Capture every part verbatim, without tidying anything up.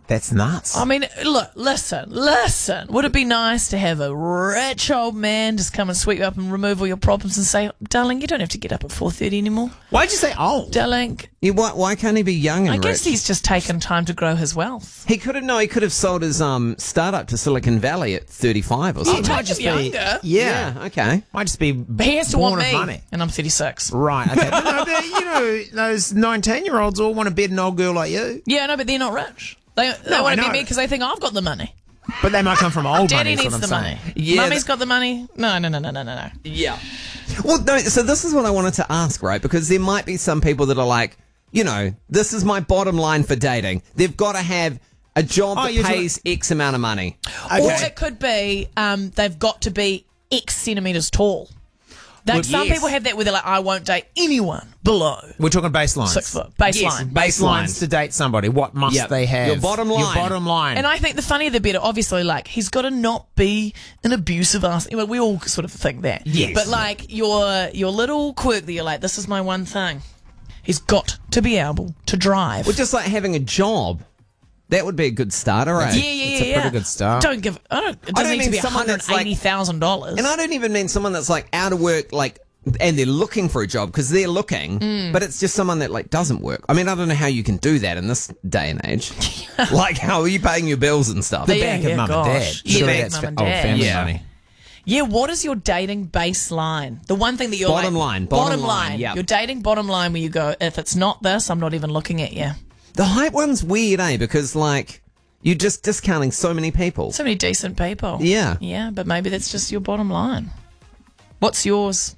That's nuts. I mean, look, listen, listen. Would it be nice to have a rich old man just come and sweep you up and remove all your problems and say, darling, you don't have to get up at four thirty anymore? Why'd you say old? Darling. Yeah, why, why can't he be young and I guess rich? he's just taken time to grow his wealth. He could have, no, he could have sold his um startup to Silicon Valley at thirty-five or something. might Might just be be younger. Yeah. Yeah, okay. Might just be But he has to born want of me, money. and I'm thirty-six. Right. Okay. But no, but, you know, those nineteen-year-olds all want to bed an old girl like you. Yeah, no, but they're not rich. They, they No, want to I be know. me because they think I've got the money. But they might come from old Daddy money. is needs what the I'm money. saying. Yeah, Mummy's that- got the money. No, no, no, no, no, no, no. Yeah. Well, no, so this is what I wanted to ask, right? Because there might be some people that are like, you know, this is my bottom line for dating. They've got to have a job Oh, that you're pays X amount of money. Okay. Or it could be um, they've got to be X centimetres tall. Like Well, some yes. people have that where they're like, I won't date anyone below We're talking baselines. six foot baseline. Yes, Baselines baseline. to date somebody. What must Yep. they have? Your bottom line. Your bottom line. And I think the funnier the better. Obviously, like, he's got to not be an abusive ass. Well, we all sort of think that. Yes. But like your your little quirk that you're like, this is my one thing. He's got to be able to drive. Well, just like having a job. That would be a good starter, right? yeah, yeah, yeah, It's a yeah. pretty good start. Don't give. I don't. It doesn't don't need to mean be one someone hundred that's like- eighty thousand dollars. And I don't even mean someone that's like out of work, like, and they're looking for a job because they're looking, Mm. but it's just someone that like doesn't work. I mean, I don't know how you can do that in this day and age. Like, how are you paying your bills and stuff? The the Yeah, bank yeah, of mum and dad. gosh. Sure, Yeah, that's mum fa- and old dad. family Yeah. money. Yeah, what is your dating baseline? The one thing that you're Bottom like, line, bottom line, line. yeah. Your dating bottom line where you go, if it's not this, I'm not even looking at you. The height one's weird, eh? Because like you're just discounting so many people. So many decent people. Yeah. Yeah, but maybe that's just your bottom line. What's yours?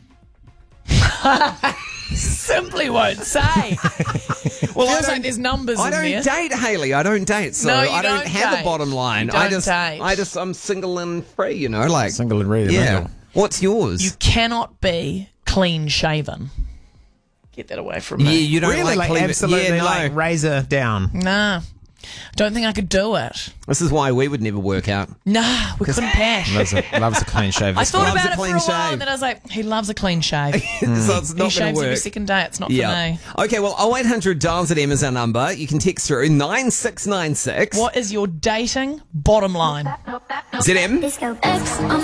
Simply won't say. Well, Feels like there's numbers I in don't there. date, Haley. I don't date, so No, you I don't, don't have date. a bottom line. You I don't just, date. I just, I'm single and free. You know, like Single and ready to Yeah. mingle. What's yours? You cannot be clean shaven. Get that away from yeah, me. you don't Really, like, like cleavage- absolutely, yeah, no. like razor down. Nah. Don't think I could do it. This is why we would never work out. Nah, we couldn't pash. Loves a, loves a clean shave. I this thought guy. Loves about a it for clean a while, shave. and then I was like, he loves a clean shave. So it's not he going shaves to every work. second day. It's not for Yeah. me. Okay, well, oh eight hundred dials at M is our number. You can text through nine six nine six. What is your dating bottom line? Z M? Disco X on